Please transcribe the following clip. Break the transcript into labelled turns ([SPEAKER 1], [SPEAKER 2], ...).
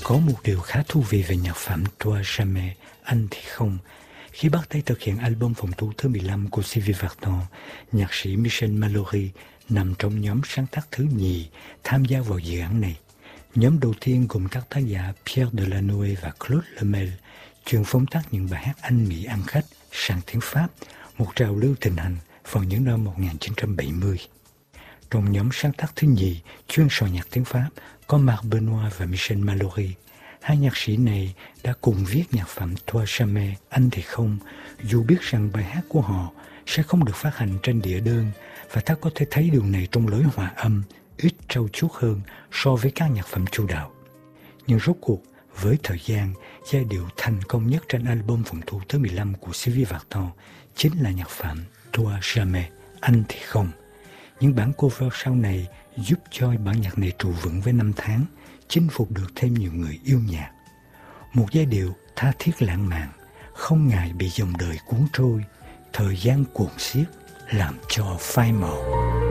[SPEAKER 1] Có một điều khá thú vị về nhạc phẩm Toi Jamais, Anh thì không. Khi bắt tay thực hiện album phòng thu thứ 15 của Sylvie Vartan, nhạc sĩ Michel Mallory nằm trong nhóm sáng tác thứ nhì tham gia vào dự án này. Nhóm đầu tiên gồm các tác giả Pierre Delanoë và Claude Lemel, chuyên phóng tác những bài hát Anh Mỹ ăn khách sang tiếng Pháp, một trào lưu thịnh hành vào những năm 1970. Trong nhóm sáng tác thứ nhì, chuyên soạn nhạc tiếng Pháp, có Marc Benoît và Michel Mallory. Hai nhạc sĩ này đã cùng viết nhạc phẩm Toi Jamais, Anh thì không, dù biết rằng bài hát của họ sẽ không được phát hành trên đĩa đơn, và ta có thể thấy điều này trong lối hòa âm ít trau chuốt hơn so với các nhạc phẩm chủ đạo. Nhưng rốt cuộc, với thời gian, giai điệu thành công nhất trên album phòng thu thứ 15 của Sylvie Vartan chính là nhạc phẩm Toi Jamais, Anh thì không. Những bản cover sau này giúp cho bản nhạc này trụ vững với năm tháng, chinh phục được thêm nhiều người yêu nhạc. Một giai điệu tha thiết lãng mạn, không ngại bị dòng đời cuốn trôi, thời gian cuồng xiết làm cho phai màu.